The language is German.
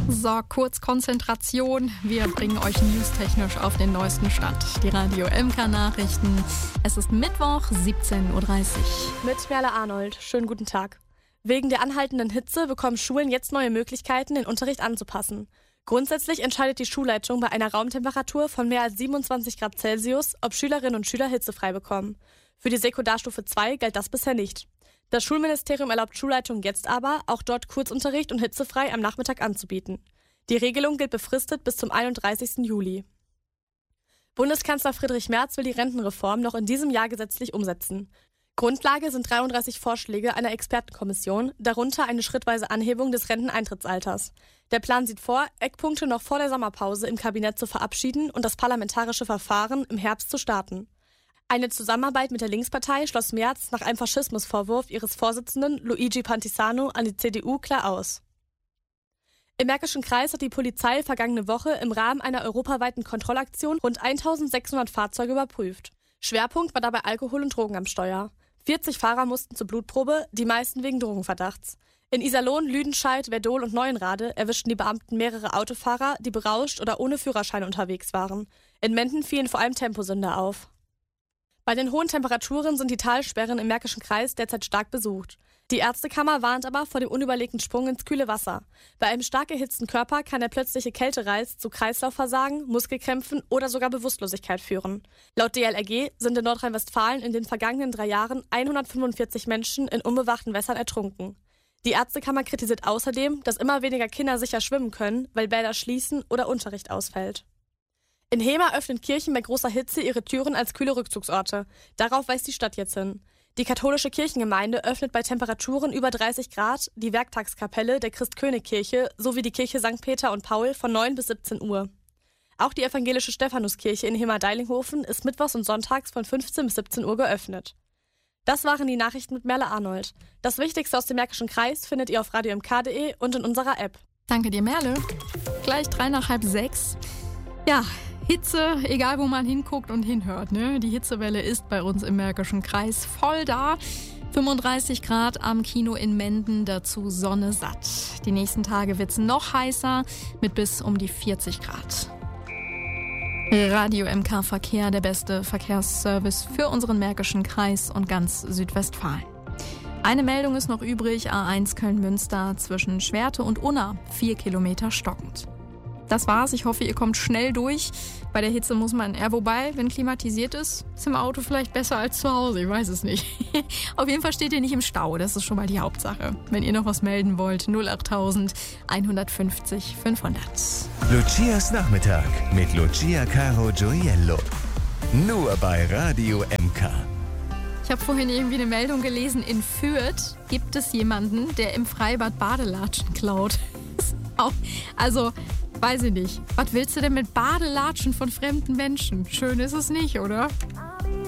So, kurz Konzentration. Wir bringen euch newstechnisch auf den neuesten Stand. Die Radio MK-Nachrichten. Es ist Mittwoch, 17.30 Uhr. Mit Merle Arnold. Schönen guten Tag. Wegen der anhaltenden Hitze bekommen Schulen jetzt neue Möglichkeiten, den Unterricht anzupassen. Grundsätzlich entscheidet die Schulleitung bei einer Raumtemperatur von mehr als 27 Grad Celsius, ob Schülerinnen und Schüler hitzefrei bekommen. Für die Sekundarstufe 2 galt das bisher nicht. Das Schulministerium erlaubt Schulleitungen jetzt aber, auch dort Kurzunterricht und hitzefrei am Nachmittag anzubieten. Die Regelung gilt befristet bis zum 31. Juli. Bundeskanzler Friedrich Merz will die Rentenreform noch in diesem Jahr gesetzlich umsetzen. Grundlage sind 33 Vorschläge einer Expertenkommission, darunter eine schrittweise Anhebung des Renteneintrittsalters. Der Plan sieht vor, Eckpunkte noch vor der Sommerpause im Kabinett zu verabschieden und das parlamentarische Verfahren im Herbst zu starten. Eine Zusammenarbeit mit der Linkspartei schloss Merz nach einem Faschismusvorwurf ihres Vorsitzenden Luigi Pantisano an die CDU klar aus. Im Märkischen Kreis hat die Polizei vergangene Woche im Rahmen einer europaweiten Kontrollaktion rund 1600 Fahrzeuge überprüft. Schwerpunkt war dabei Alkohol und Drogen am Steuer. 40 Fahrer mussten zur Blutprobe, die meisten wegen Drogenverdachts. In Iserlohn, Lüdenscheid, Werdohl und Neuenrade erwischten die Beamten mehrere Autofahrer, die berauscht oder ohne Führerschein unterwegs waren. In Menden fielen vor allem Temposünder auf. Bei den hohen Temperaturen sind die Talsperren im Märkischen Kreis derzeit stark besucht. Die Ärztekammer warnt aber vor dem unüberlegten Sprung ins kühle Wasser. Bei einem stark erhitzten Körper kann der plötzliche Kältereiz zu Kreislaufversagen, Muskelkrämpfen oder sogar Bewusstlosigkeit führen. Laut DLRG sind in Nordrhein-Westfalen in den vergangenen 3 Jahren 145 Menschen in unbewachten Wässern ertrunken. Die Ärztekammer kritisiert außerdem, dass immer weniger Kinder sicher schwimmen können, weil Bäder schließen oder Unterricht ausfällt. In Hemer öffnen Kirchen bei großer Hitze ihre Türen als kühle Rückzugsorte. Darauf weist die Stadt jetzt hin. Die katholische Kirchengemeinde öffnet bei Temperaturen über 30 Grad die Werktagskapelle der Christ-König-Kirche sowie die Kirche St. Peter und Paul von 9 bis 17 Uhr. Auch die evangelische Stephanuskirche in Hemer-Deilinghofen ist mittwochs und sonntags von 15 bis 17 Uhr geöffnet. Das waren die Nachrichten mit Merle Arnold. Das Wichtigste aus dem Märkischen Kreis findet ihr auf radiomk.de und in unserer App. Danke dir, Merle. Gleich 3 nach halb 6. Ja, Hitze, egal wo man hinguckt und hinhört, ne? Die Hitzewelle ist bei uns im Märkischen Kreis voll da. 35 Grad am Kino in Menden, dazu Sonne satt. Die nächsten Tage wird's noch heißer mit bis um die 40 Grad. Radio MK Verkehr, der beste Verkehrsservice für unseren Märkischen Kreis und ganz Südwestfalen. Eine Meldung ist noch übrig, A1 Köln-Münster zwischen Schwerte und Unna, 4 Kilometer stockend. Das war's. Ich hoffe, ihr kommt schnell durch. Bei der Hitze muss man, wobei, wenn klimatisiert ist im Auto vielleicht besser als zu Hause. Ich weiß es nicht. Auf jeden Fall steht ihr nicht im Stau. Das ist schon mal die Hauptsache. Wenn ihr noch was melden wollt, 08000 150 500. Lucias Nachmittag mit Lucia Caro Gioiello. Nur bei Radio MK. Ich habe vorhin irgendwie eine Meldung gelesen. In Fürth gibt es jemanden, der im Freibad Badelatschen klaut. Also, weiß ich nicht. Was willst du denn mit Badelatschen von fremden Menschen? Schön ist es nicht, oder?